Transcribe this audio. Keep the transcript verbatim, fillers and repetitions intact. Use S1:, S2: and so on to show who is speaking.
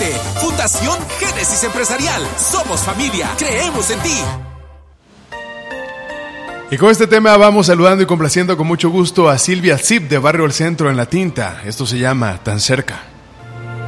S1: Fundación Génesis Empresarial. Somos familia. Creemos en ti.
S2: Y con este tema vamos saludando y complaciendo con mucho gusto a Silvia Zip de Barrio El Centro en La Tinta. Esto se llama Tan Cerca.